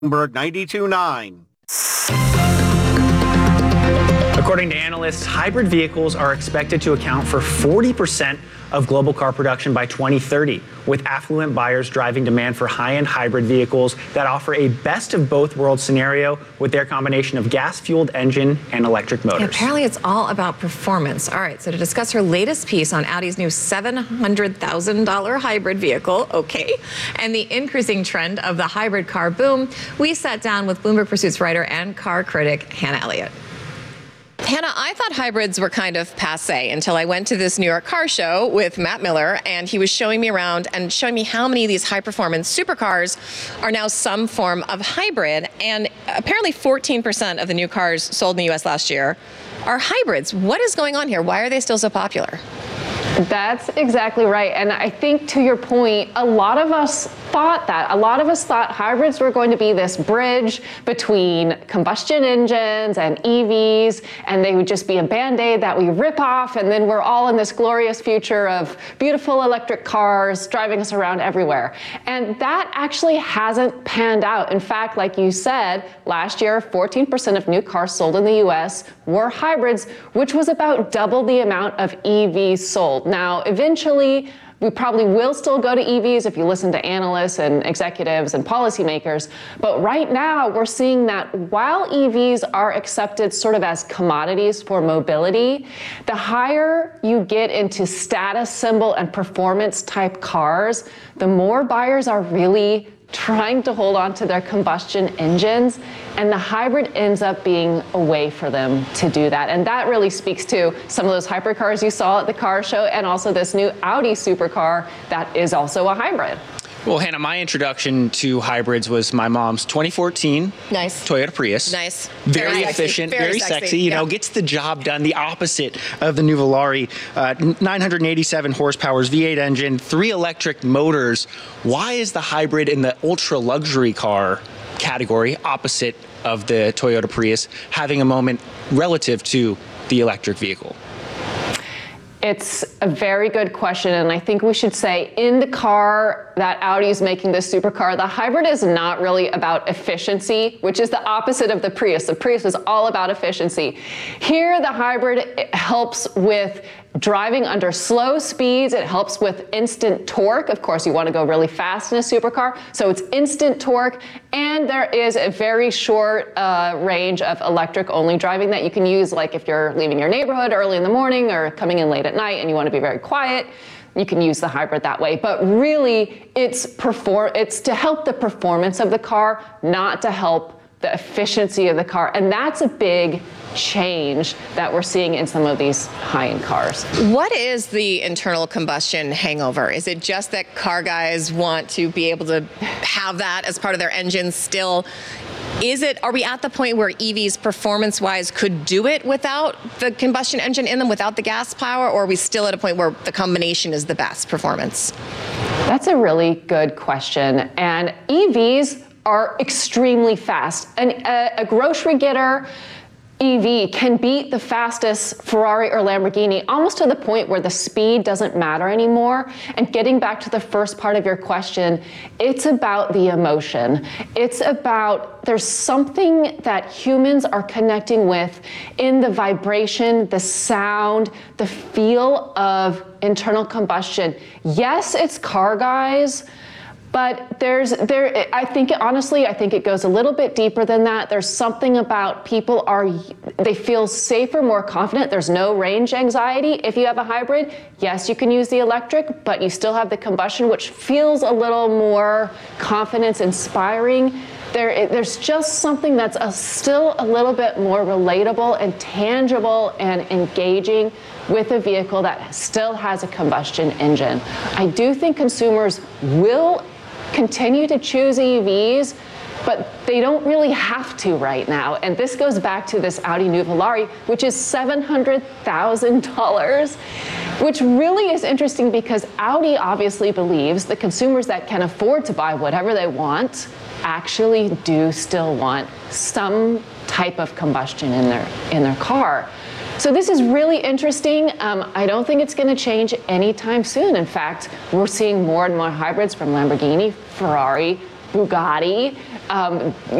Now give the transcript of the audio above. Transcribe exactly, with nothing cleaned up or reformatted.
Bloomberg ninety-two point nine. According to analysts, hybrid vehicles are expected to account for forty percent of global car production by twenty thirty, with affluent buyers driving demand for high-end hybrid vehicles that offer a best of both worlds scenario with their combination of gas-fueled engine and electric motors. Yeah, apparently it's all about performance. All right, so to discuss her latest piece on Audi's new seven hundred thousand dollars hybrid vehicle, okay, and the increasing trend of the hybrid car boom, we sat down with Bloomberg Pursuits writer and car critic Hannah Elliott. Hannah, I thought hybrids were kind of passé until I went to this New York car show with Matt Miller, and he was showing me around and showing me how many of these high-performance supercars are now some form of hybrid. And apparently fourteen percent of the new cars sold in the U S last year are hybrids. What is going on here? Why are they still so popular? That's exactly right. And I think, to your point, a lot of us thought that. A lot of us thought hybrids were going to be this bridge between combustion engines and E Vs, and they would just be a Band-Aid that we rip off, and then we're all in this glorious future of beautiful electric cars driving us around everywhere. And that actually hasn't panned out. In fact, like you said, last year, fourteen percent of new cars sold in the U S were hybrids, which was about double the amount of E Vs sold. Now, eventually, we probably will still go to E Vs if you listen to analysts and executives and policymakers. But right now, we're seeing that while E Vs are accepted sort of as commodities for mobility, the higher you get into status symbol and performance type cars, the more buyers are really trying to hold on to their combustion engines, and the hybrid ends up being a way for them to do that. And that really speaks to some of those hypercars you saw at the car show, and also this new Audi supercar that is also a hybrid. Well, Hannah, my introduction to hybrids was my mom's twenty fourteen Nice. Toyota Prius. Nice. Very, Very efficient, sexy. very, Very sexy, sexy. you Yeah. know, gets the job done, the opposite of the new Volare. Uh, nine hundred eighty-seven horsepower, V eight engine, three electric motors. Why is the hybrid in the ultra luxury car category, opposite of the Toyota Prius, having a moment relative to the electric vehicle? It's a very good question, and I think we should say in the car that Audi is making this supercar, the hybrid is not really about efficiency, which is the opposite of the Prius. The Prius is all about efficiency. Here, the hybrid helps with driving under slow speeds. It helps with instant torque. Of course, you want to go really fast in a supercar, so it's instant torque. And there is a very short uh, range of electric-only driving that you can use, like if you're leaving your neighborhood early in the morning or coming in late at night and you want to be very quiet, you can use the hybrid that way. But really, it's perform it's to help the performance of the car, not to help the efficiency of the car. And that's a big change that we're seeing in some of these high-end cars. What is the internal combustion hangover? Is it just that car guys want to be able to have that as part of their engines still? Is it, are we at the point where E Vs performance-wise could do it without the combustion engine in them, without the gas power, or are we still at a point where the combination is the best performance? That's a really good question. And E Vs are extremely fast. And a, a grocery getter E V can beat the fastest Ferrari or Lamborghini almost to the point where the speed doesn't matter anymore. And getting back to the first part of your question, it's about the emotion. It's about, there's something that humans are connecting with in the vibration, the sound, the feel of internal combustion. Yes, it's car guys, but there's, there, I think, honestly, I think it goes a little bit deeper than that. There's something about people are, they feel safer, more confident. There's no range anxiety. If you have a hybrid, yes, you can use the electric, but you still have the combustion, which feels a little more confidence inspiring. There, there's just something that's a, still a little bit more relatable and tangible and engaging with a vehicle that still has a combustion engine. I do think consumers will continue to choose E Vs, but they don't really have to right now. And this goes back to this Audi new Volare, which is seven hundred thousand dollars, which really is interesting because Audi obviously believes the consumers that can afford to buy whatever they want actually do still want some type of combustion in their, in their car. So this is really interesting. Um, I don't think it's going to change anytime soon. In fact, we're seeing more and more hybrids from Lamborghini, Ferrari, Bugatti, um,